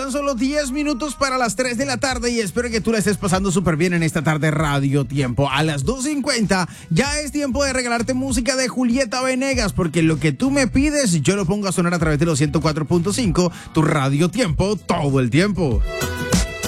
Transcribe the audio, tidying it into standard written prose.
Faltan solo 10 minutos para las 3 de la tarde y espero que tú la estés pasando súper bien en esta tarde Radio Tiempo. A las 2:50 ya es tiempo de regalarte música de Julieta Venegas, porque lo que tú me pides yo lo pongo a sonar a través de los 104.5, tu Radio Tiempo, todo el tiempo.